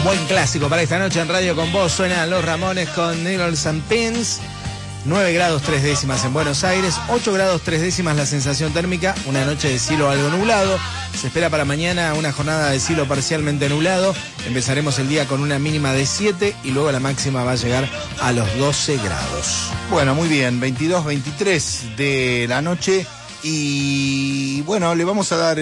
Buen clásico para esta noche en Radio con Vos. Suenan Los Ramones con Needles and Pins. 9 grados 3 décimas en Buenos Aires, 8 grados 3 décimas la sensación térmica, una noche de cielo algo nublado. Se espera para mañana una jornada de cielo parcialmente nublado. Empezaremos el día con una mínima de 7 y luego la máxima va a llegar a los 12 grados. Bueno, muy bien, 22, 23 de la noche y bueno, le vamos a dar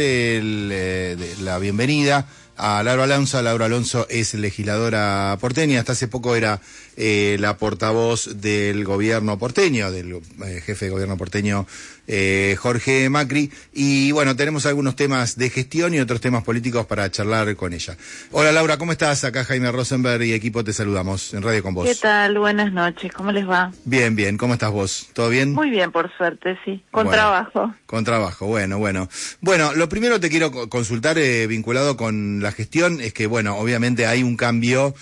la bienvenida a Laura Alonso. Laura Alonso es legisladora porteña, hasta hace poco era la portavoz del gobierno porteño, del jefe de gobierno porteño Jorge Macri, y bueno, tenemos algunos temas de gestión y otros temas políticos para charlar con ella. Hola Laura, ¿cómo estás? Acá Jaime Rosenberg y equipo te saludamos en Radio con Vos. ¿Qué tal? Buenas noches, ¿cómo les va? Bien, bien, ¿cómo estás vos? ¿Todo bien? Muy bien, por suerte, sí, con bueno, trabajo. Con trabajo, bueno. Bueno, lo primero te quiero consultar vinculado con la gestión, es que bueno, obviamente hay un cambio,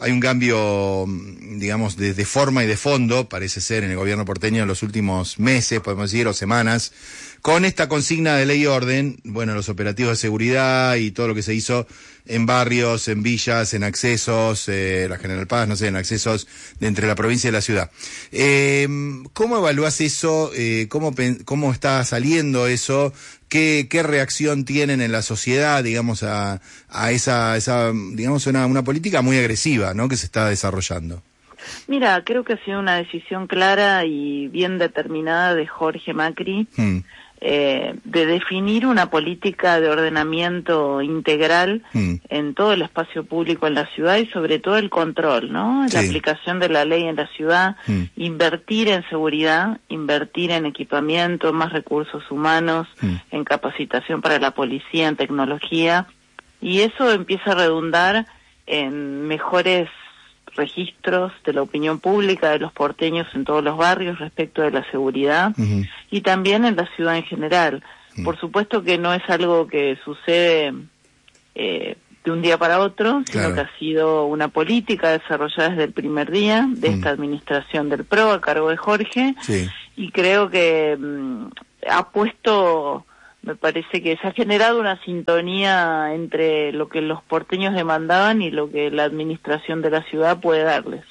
digamos, de forma y de fondo, parece ser, en el gobierno porteño en los últimos meses, podemos decir, o semanas, con esta consigna de ley y orden, bueno, los operativos de seguridad y todo lo que se hizo en barrios, en villas, en accesos, la General Paz, no sé, en accesos de entre la provincia y la ciudad. ¿Cómo evaluás eso? ¿Cómo está saliendo eso? ¿Qué reacción tienen en la sociedad, digamos, a esa digamos, una política muy agresiva, ¿no?, que se está desarrollando? Mira, creo que ha sido una decisión clara y bien determinada de Jorge Macri, de definir una política de ordenamiento integral en todo el espacio público en la ciudad y sobre todo el control, ¿no? Sí. La aplicación de la ley en la ciudad, invertir en seguridad, invertir en equipamiento, en más recursos humanos, en capacitación para la policía, en tecnología, y eso empieza a redundar en mejores registros de la opinión pública de los porteños en todos los barrios respecto de la seguridad y también en la ciudad en general. Por supuesto que no es algo que sucede de un día para otro, sino que ha sido una política desarrollada desde el primer día de esta administración del PRO a cargo de Jorge, y creo que ha puesto... Me parece que se ha generado una sintonía entre lo que los porteños demandaban y lo que la administración de la ciudad puede darles.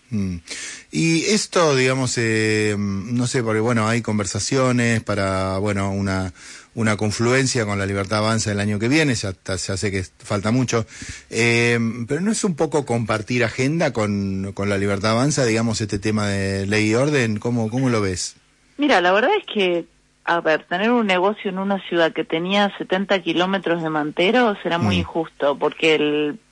Y esto, digamos, no sé, porque bueno, hay conversaciones para, bueno, una confluencia con la Libertad Avanza el año que viene, ya sé que falta mucho, pero ¿no es un poco compartir agenda con la Libertad Avanza, digamos, este tema de ley y orden? ¿Cómo lo ves? Mira, la verdad es que a ver, tener un negocio en una ciudad que tenía 70 kilómetros de manteros era muy injusto, porque el